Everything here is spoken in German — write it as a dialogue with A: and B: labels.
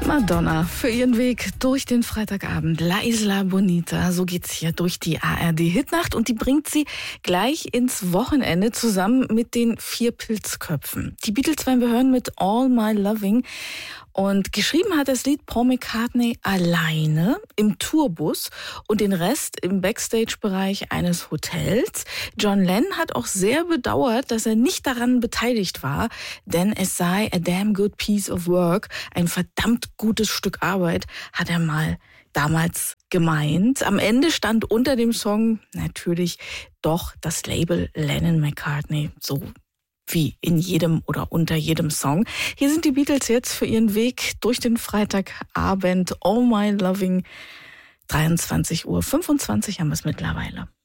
A: Madonna für ihren Weg durch den Freitagabend. La Isla Bonita, so geht's hier durch die ARD-Hitnacht und die bringt sie gleich ins Wochenende zusammen mit den 4 Pilzköpfen. Die Beatles werden wir hören mit All My Loving. Und geschrieben hat das Lied Paul McCartney alleine im Tourbus und den Rest im Backstage-Bereich eines Hotels. John Lennon hat auch sehr bedauert, dass er nicht daran beteiligt war, denn es sei a damn good piece of work, ein verdammt gutes Stück Arbeit, hat er mal damals gemeint. Am Ende stand unter dem Song natürlich doch das Label Lennon-McCartney, so wie in jedem oder unter jedem Song. Hier sind die Beatles jetzt für ihren Weg durch den Freitagabend. All My Loving, 23:25 Uhr haben wir es mittlerweile.